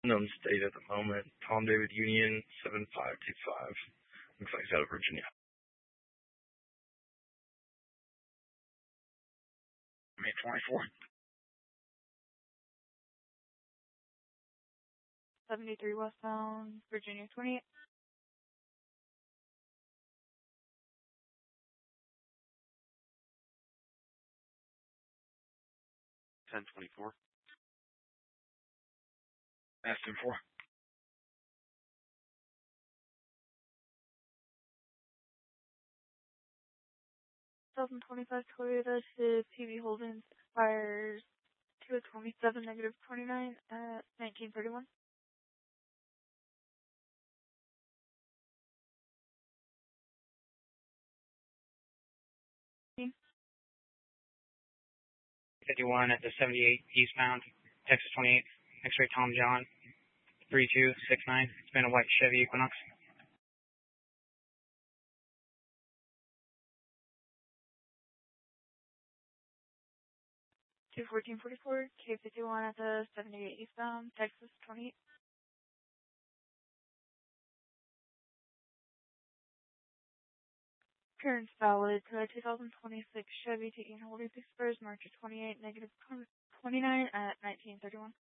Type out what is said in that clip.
Unknown state at the moment. Tom David Union 7525. Looks like he's out of Virginia. May 24. 73 westbound, Virginia 28. $10.24. Aston 4. 2025 Toyota to PB Holdings expires 2/27 -29 at 1931. $51 at the 78 eastbound, Texas 28, X-ray Tom John, 3269. It's been a white Chevy Equinox. $214.44, K51 at the 78 eastbound, Texas 28. Appearance valid to a 2026 Chevy taking Holdings expires March of 28 -29 at 1931.